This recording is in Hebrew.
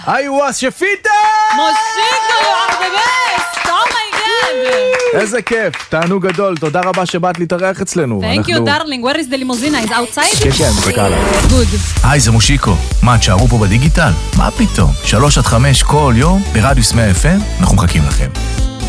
איווה, שפיטה! מושיקו, you are the best! Oh my God! איזה כיף, תענוג גדול, תודה רבה שבאת להתארח אצלנו. Thank you, darling. Where is the limousine? Is outside? כן, כן, מחכה לה. Good. היי, זה מושיקו. מה, תשארו פה בדיגיטל? מה פתאום? 3 עד 5 כל יום ברדיוס 100 FM, אנחנו מחכים לכם.